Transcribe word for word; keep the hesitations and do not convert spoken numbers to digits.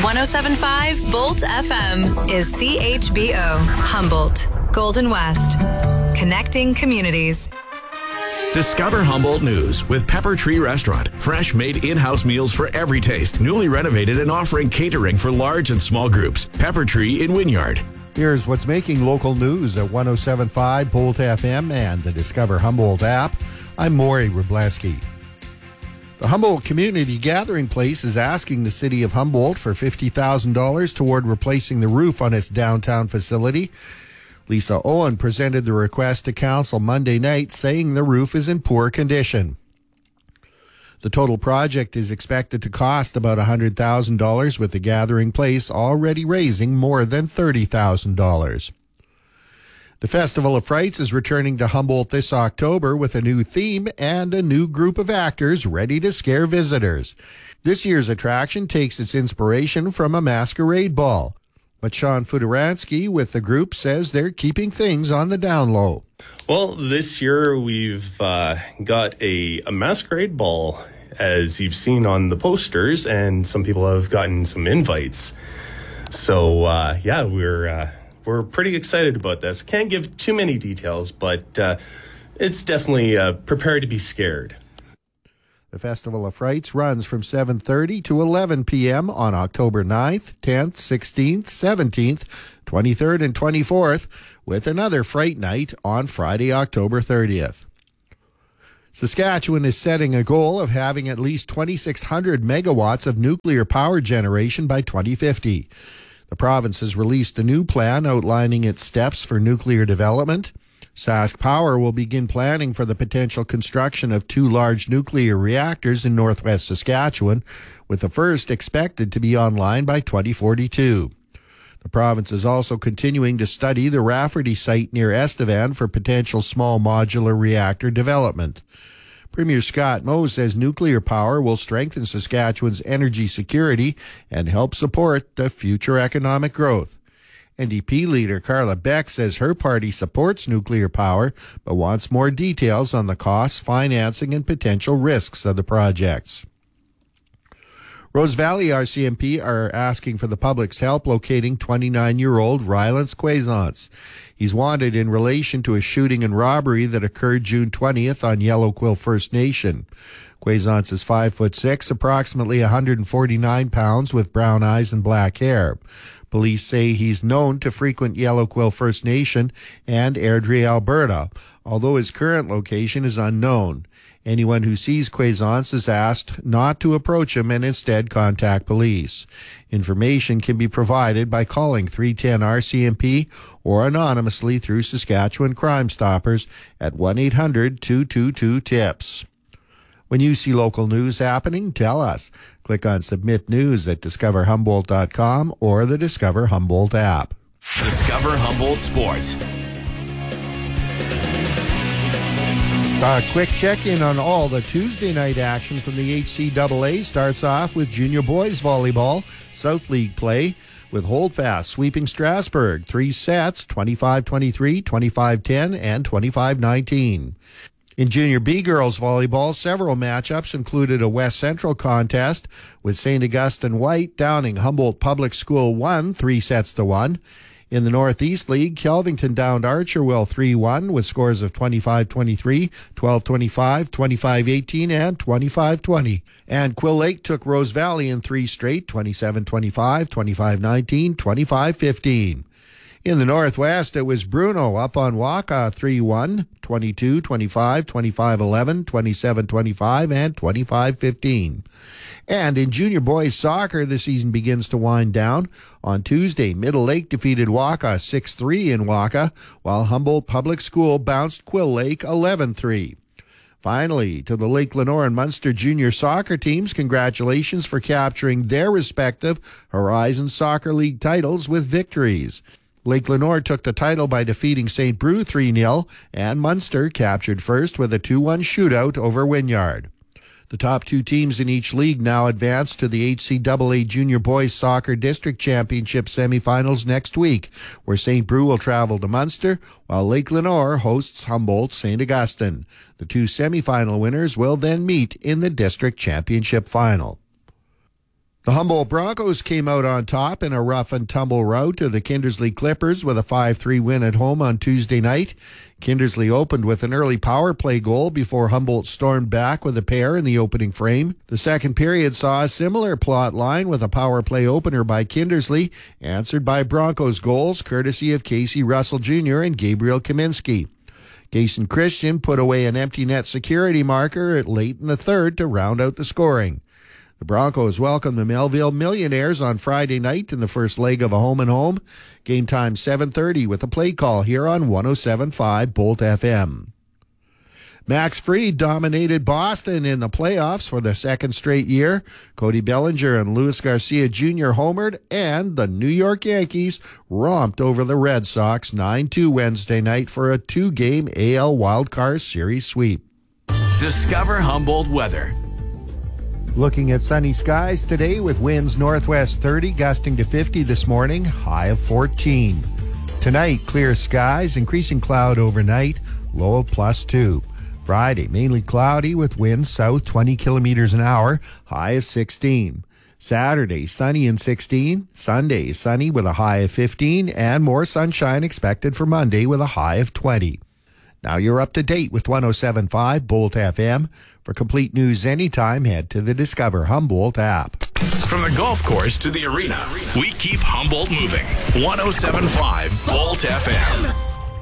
one oh seven point five Bolt F M is C H B O, Humboldt, Golden West. Connecting communities. Discover Humboldt News with Pepper Tree Restaurant. Fresh made in-house meals for every taste. Newly renovated and offering catering for large and small groups. Pepper Tree in Wynyard. Here's what's making local news at one oh seven point five Bolt F M and the Discover Humboldt app. I'm Maury Wrobleski. The Humboldt Community Gathering Place is asking the City of Humboldt for fifty thousand dollars toward replacing the roof on its downtown facility. Lisa Owen presented the request to Council Monday night, saying the roof is in poor condition. The total project is expected to cost about one hundred thousand dollars, with the Gathering Place already raising more than thirty thousand dollars. The Festival of Frights is returning to Humboldt this October with a new theme and a new group of actors ready to scare visitors. This year's attraction takes its inspiration from a masquerade ball. But Sean Fudaransky with the group says they're keeping things on the down low. Well, this year we've uh, got a, a masquerade ball, as you've seen on the posters, and some people have gotten some invites. So, uh, yeah, we're uh, we're pretty excited about this. Can't give too many details, but uh, it's definitely uh, prepare to be scared. The Festival of Frights runs from seven thirty to eleven p.m. on October ninth, tenth, sixteenth, seventeenth, twenty-third, and twenty-fourth, with another Fright Night on Friday, October thirtieth. Saskatchewan is setting a goal of having at least twenty-six hundred megawatts of nuclear power generation by twenty fifty. The province has released a new plan outlining its steps for nuclear development. Sask Power will begin planning for the potential construction of two large nuclear reactors in northwest Saskatchewan, with the first expected to be online by twenty forty-two. The province is also continuing to study the Rafferty site near Estevan for potential small modular reactor development. Premier Scott Moe says nuclear power will strengthen Saskatchewan's energy security and help support the future economic growth. N D P leader Carla Beck says her party supports nuclear power, but wants more details on the costs, financing, and potential risks of the projects. Rose Valley R C M P are asking for the public's help locating twenty-nine-year-old Rylance Quaisance. He's wanted in relation to a shooting and robbery that occurred June twentieth on Yellow Quill First Nation. Quaisance is five foot six, approximately one hundred forty-nine pounds, with brown eyes and black hair. Police say he's known to frequent Yellow Quill First Nation and Airdrie, Alberta, although his current location is unknown. Anyone who sees Quaisance is asked not to approach him and instead contact police. Information can be provided by calling three one zero R C M P or anonymously through Saskatchewan Crime Stoppers at one eight hundred two two two TIPS. When you see local news happening, tell us. Click on Submit News at discover humboldt dot com or the Discover Humboldt app. Discover Humboldt Sports. A quick check-in on all the Tuesday night action from the H C A A starts off with junior boys volleyball, South League play, with Holdfast sweeping Strasbourg. Three sets, twenty-five twenty-three, twenty-five ten, and twenty-five nineteen. In junior B girls volleyball, several matchups included a West Central contest with Saint Augustine White downing Humboldt Public School one, three sets to one. In the Northeast League, Kelvington downed Archerwell three one with scores of twenty-five twenty-three, twelve twenty-five, twenty-five eighteen, and twenty-five twenty. And Quill Lake took Rose Valley in three straight, twenty-seven twenty-five, twenty-five nineteen, twenty-five fifteen. In the Northwest, it was Bruno up on Waka three one, twenty-two twenty-five, twenty-five eleven, twenty-seven twenty-five, and twenty-five fifteen. And in junior boys soccer, the season begins to wind down. On Tuesday, Middle Lake defeated Waka six three in Waka, while Humboldt Public School bounced Quill Lake eleven three. Finally, to the Lake Lenore and Munster junior soccer teams, congratulations for capturing their respective Horizon Soccer League titles with victories. Lake Lenore took the title by defeating Saint Brew three nil, and Munster captured first with a two one shootout over Wynyard. The top two teams in each league now advance to the H C A A Junior Boys Soccer District Championship semifinals next week, where Saint Brew will travel to Munster, while Lake Lenore hosts Humboldt Saint Augustine. The two semifinal winners will then meet in the district championship final. The Humboldt Broncos came out on top in a rough and tumble rout to the Kindersley Clippers with a five three win at home on Tuesday night. Kindersley opened with an early power play goal before Humboldt stormed back with a pair in the opening frame. The second period saw a similar plot line with a power play opener by Kindersley, answered by Broncos goals courtesy of Casey Russell Junior and Gabriel Kaminski. Jason Christian put away an empty net security marker at late in the third to round out the scoring. The Broncos welcomed the Melville Millionaires on Friday night in the first leg of a home-and-home. Game time seven thirty with a play call here on one oh seven point five Bolt F M. Max Fried dominated Boston in the playoffs for the second straight year. Cody Bellinger and Luis Garcia Junior homered, and the New York Yankees romped over the Red Sox nine two Wednesday night for a two-game A L Wildcard Series sweep. Discover Humboldt weather. Looking at sunny skies today with winds northwest thirty, gusting to fifty this morning, high of fourteen. Tonight, clear skies, increasing cloud overnight, low of plus two. Friday, mainly cloudy with winds south twenty kilometers an hour, high of sixteen. Saturday, sunny and sixteen. Sunday, sunny with a high of fifteen, and more sunshine expected for Monday with a high of twenty. Now you're up to date with one oh seven point five Bolt F M. For complete news anytime, head to the Discover Humboldt app. From the golf course to the arena, we keep Humboldt moving. one oh seven point five Bolt F M.